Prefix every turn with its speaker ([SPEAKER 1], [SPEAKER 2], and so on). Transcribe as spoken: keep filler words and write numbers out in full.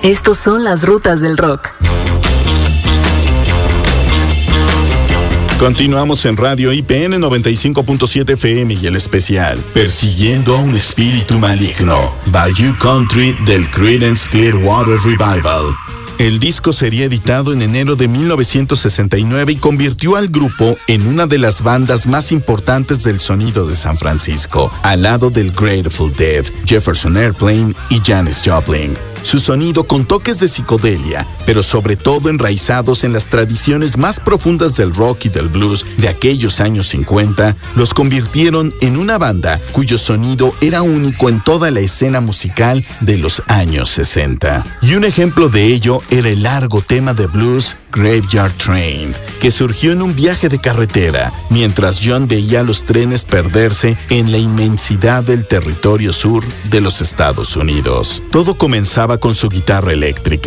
[SPEAKER 1] Estos son las rutas del rock.
[SPEAKER 2] Continuamos en Radio I P N noventa y cinco punto siete F M y el especial Persiguiendo a un espíritu maligno, Bayou Country del Creedence Clearwater Revival. El disco sería editado en enero de mil novecientos sesenta y nueve y convirtió al grupo en una de las bandas más importantes del sonido de San Francisco, al lado del Grateful Dead, Jefferson Airplane y Janis Joplin. Su sonido con toques de psicodelia, pero sobre todo enraizados en las tradiciones más profundas del rock y del blues de aquellos años cincuenta, los convirtieron en una banda cuyo sonido era único en toda la escena musical de los años sesenta. Y un ejemplo de ello era el largo tema de blues Graveyard Train, que surgió en un viaje de carretera, mientras John veía a los trenes perderse en la inmensidad del territorio sur de los Estados Unidos. Todo comenzaba con su guitarra eléctrica,